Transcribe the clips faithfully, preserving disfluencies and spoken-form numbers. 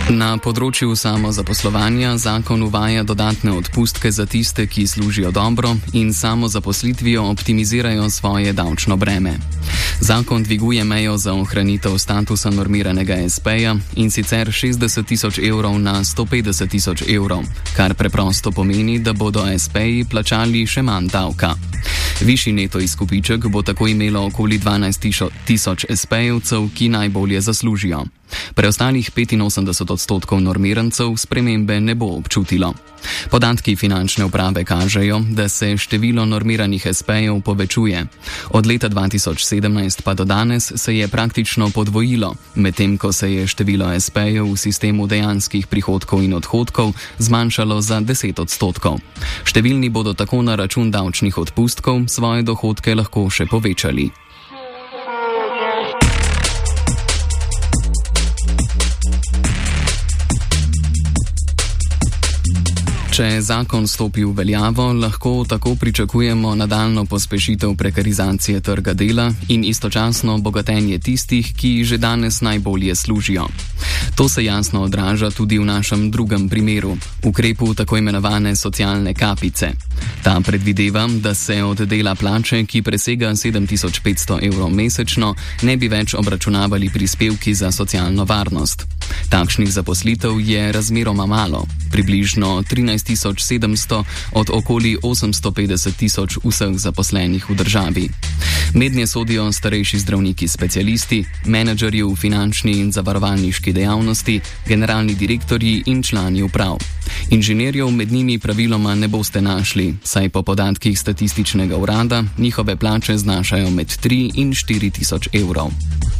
Na področju samozaposlovanja zakon uvaja dodatne odpustke za tiste, ki služijo dobro in samozaposlitvijo optimizirajo svoje davčno breme. Zakon dviguje mejo za ohranitev statusa normiranega espeja in sicer šestdeset tisoč evrov na sto petdeset tisoč evrov, kar preprosto pomeni, da bodo espeji plačali še manj davka. Višji neto izkupiček bo tako imelo okoli dvanajst tisoč espejevcev, ki najbolje zaslužijo. Preostalih petinosemdeset odstotkov normirancev spremembe ne bo občutilo. Podatki finančne uprave kažejo, da se število normiranih espejev povečuje. Od leta dva tisoč sedemnajst pa do danes se je praktično podvojilo, medtem ko se je število espejev v sistemu dejanskih prihodkov in odhodkov zmanjšalo za deset odstotkov. Številni bodo tako na račun davčnih odpustkov svoje dohodke lahko še povečali. Če zakon stopi v veljavo, lahko tako pričakujemo nadaljno pospešitev prekarizacije trga dela in istočasno bogatenje tistih, ki že danes najbolje služijo. To se jasno odraža tudi v našem drugem primeru, ukrepu tako imenovane socialne kapice. Ta predvideva, da se od dela plače, ki presega sedem tisoč petsto evrov mesečno, ne bi več obračunavali prispevki za socialno varnost. Takšnih zaposlitev je razmeroma malo, približno trinajst tisoč sedemsto od okoli osemsto petdeset tisoč vseh zaposlenih v državi. Mednje sodijo starejši zdravniki specialisti, menedžerji v finančni in zavarovalniški dejavnosti, generalni direktorji in člani uprav. Inženirjev med njimi praviloma ne boste našli, saj po podatkih statističnega urada njihove plače znašajo med tri in štiri tisoč evrov.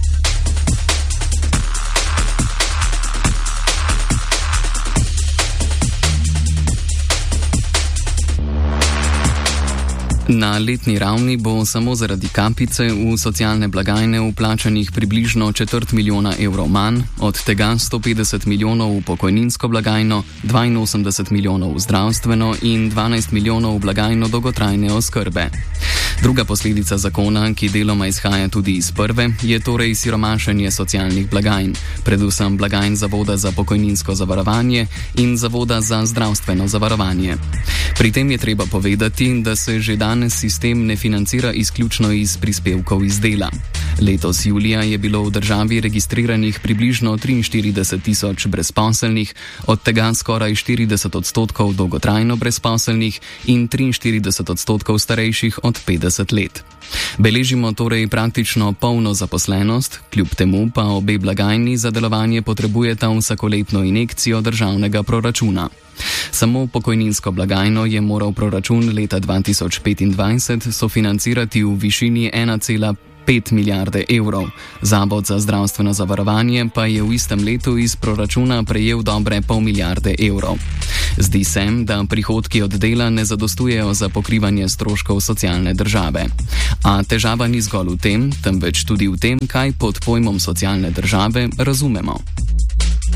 Na letni ravni bo samo zaradi kapice v socialne blagajne vplačanih približno četrt milijona evrov manj, od tega sto petdeset milijonov v pokojninsko blagajno, dvainosemdeset milijonov v zdravstveno in dvanajst milijonov v blagajno dolgotrajne oskrbe. Druga posledica zakona, ki deloma izhaja tudi iz prve, je torej siromašenje socialnih blagajn, predvsem blagajn Zavoda za pokojninsko zavarovanje in Zavoda za zdravstveno zavarovanje. Pri tem je treba povedati, da se že danes sistem ne financira izključno iz prispevkov iz dela. Letos julija je bilo v državi registriranih približno triinštirideset tisoč brezposelnih, od tega skoraj štirideset odstotkov dolgotrajno brezposelnih in triinštirideset odstotkov starejših od petdeset let. Beležimo torej praktično polno zaposlenost, kljub temu pa obe blagajni za delovanje potrebujeta vsakoletno injekcijo državnega proračuna. Samo pokojninsko blagajno je moral proračun leta dva tisoč petindvajset sofinancirati v višini ena cela pet milijarde evrov. Zavod za zdravstveno zavarovanje pa je v istem letu iz proračuna prejel dobre pol milijarde evrov. Zdi se, da prihodki od dela ne zadostujejo za pokrivanje stroškov socialne države. A težava ni zgolj v tem, temveč tudi v tem, kaj pod pojmom socialne države razumemo.